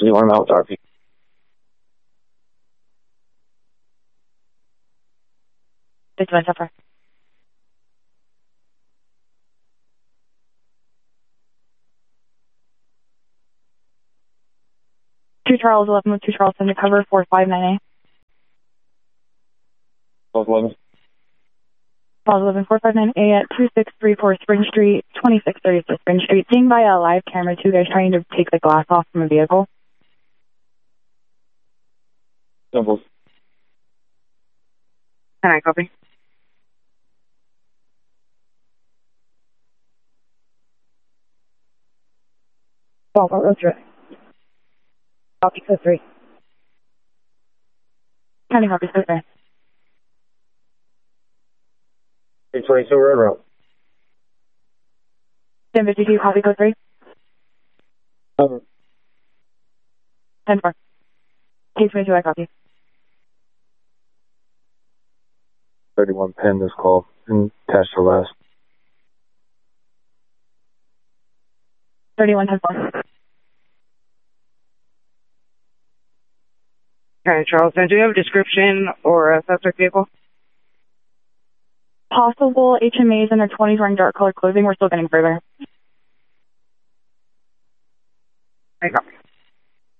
you want him out with RP? It's my suffer. Two Charles 11 with 2 Charles under cover 459A. Charles 11. Charles 11 459A at 2634 Spring Street, 2636 Spring Street. Seeing by a live camera 2 guys trying to take the glass off from a vehicle. Symbols. Can I copy? Oh, what road's right? Copy code 3. County copy code 3. 322 road route. 1052 copy code 3. Cover. 10-4. K22 I copy. 31 pen this call and attached to last. 31 10-4. Okay, Charles, and do you have a description or a suspect vehicle? Possible HMAs in their 20s wearing dark colored clothing. We're still getting further. I copy.